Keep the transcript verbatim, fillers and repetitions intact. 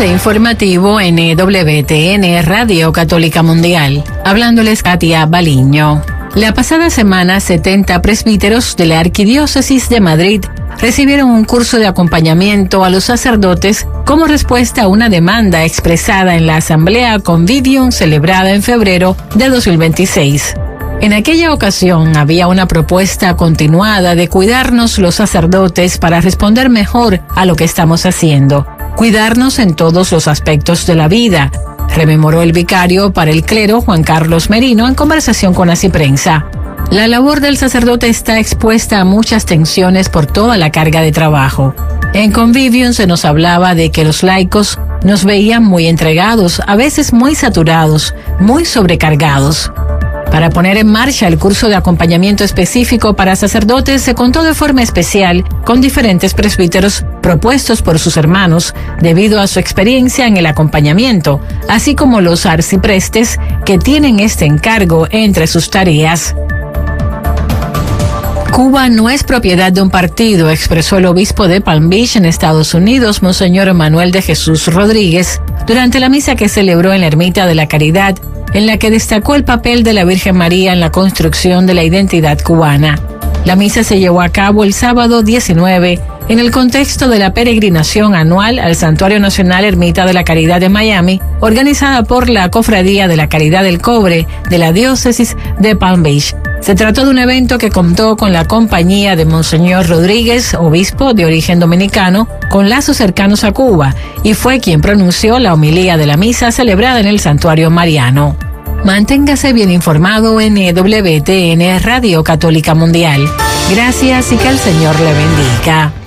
Avance informativo en E W T N Radio Católica Mundial. Hablándoles Katia Baliño. La pasada semana, setenta presbíteros de la Arquidiócesis de Madrid recibieron un curso de acompañamiento a los sacerdotes como respuesta a una demanda expresada en la Asamblea Convivium celebrada en febrero de dos mil veintiséis. En aquella ocasión había una propuesta continuada de cuidarnos los sacerdotes para responder mejor a lo que estamos haciendo. Cuidarnos en todos los aspectos de la vida, rememoró el vicario para el clero Juan Carlos Merino en conversación con Así Prensa. La labor del sacerdote está expuesta a muchas tensiones por toda la carga de trabajo. En Convivium se nos hablaba de que los laicos nos veían muy entregados, a veces muy saturados, muy sobrecargados. Para poner en marcha el curso de acompañamiento específico para sacerdotes, se contó de forma especial con diferentes presbíteros propuestos por sus hermanos debido a su experiencia en el acompañamiento, así como los arciprestes que tienen este encargo entre sus tareas. Cuba no es propiedad de un partido, expresó el obispo de Palm Beach en Estados Unidos, Monseñor Manuel de Jesús Rodríguez, durante la misa que celebró en la Ermita de la Caridad, en la que destacó el papel de la Virgen María en la construcción de la identidad cubana. La misa se llevó a cabo el sábado diecinueve en el contexto de la peregrinación anual al Santuario Nacional Ermita de la Caridad de Miami, organizada por la Cofradía de la Caridad del Cobre de la Diócesis de Palm Beach. Se trató de un evento que contó con la compañía de Monseñor Rodríguez, obispo de origen dominicano, con lazos cercanos a Cuba, y fue quien pronunció la homilía de la misa celebrada en el Santuario Mariano. Manténgase bien informado en E W T N Radio Católica Mundial. Gracias y que el Señor le bendiga.